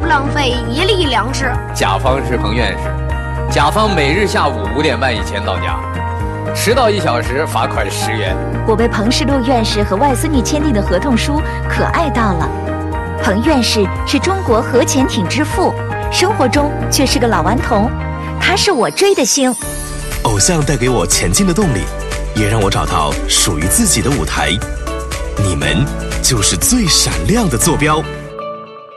浪费一粒粮食。 甲方是彭院士，甲方每日下午5点半以前到家，迟到1小时罚款10元。 我被彭世禄院士和外孙女签订的合同书可爱到了。彭院士是中国核潜艇之父，生活中却是个老顽童，他是我追的星。 偶像带给我前进的动力，也让我找到属于自己的舞台。你们就是最闪亮的坐标。